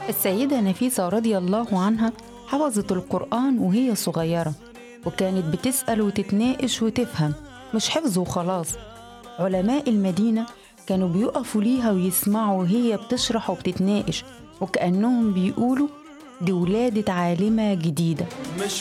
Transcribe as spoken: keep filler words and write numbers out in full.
السيدة نفيسة رضي الله عنها حفظت القرآن وهي صغيرة، وكانت بتسأل وتتناقش وتفهم، مش حفظ وخلاص. علماء المدينة كانوا بيقفوا ليها ويسمعوا وهي بتشرح وبتتناقش، وكأنهم بيقولوا دي ولادة عالمة جديدة. مش